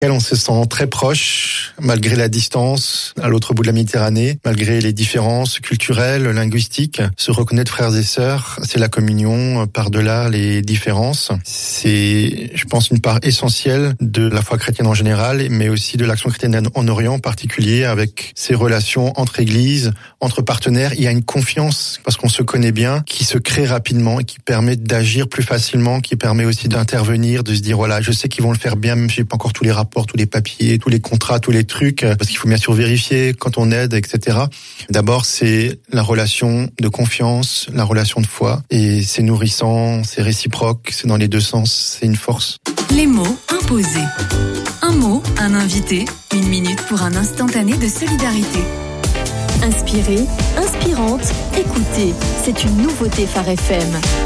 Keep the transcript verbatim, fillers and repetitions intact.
On se sent très proche, malgré la distance, à l'autre bout de la Méditerranée, malgré les différences culturelles, linguistiques. Se reconnaître frères et sœurs, c'est la communion par-delà les différences. C'est, je pense, une part essentielle de la foi chrétienne en général, mais aussi de l'action chrétienne en Orient en particulier, avec ces relations entre églises, entre partenaires. Il y a une confiance, parce qu'on se connaît bien, qui se crée rapidement et qui permet d'agir plus facilement, qui permet aussi d'intervenir, de se dire, voilà, je sais qu'ils vont le faire bien, même si j'ai pas encore tous les rapports, tous les papiers, tous les contrats, tous les trucs, parce qu'il faut bien sûr vérifier quand on aide, et cetera. D'abord, c'est la relation de confiance, la relation de foi, et c'est nourrissant, c'est réciproque, c'est dans les deux sens, c'est une force. Les mots imposés. Un mot, un invité, une minute pour un instantané de solidarité. Inspirée, inspirante, écoutez, c'est une nouveauté Phare F M.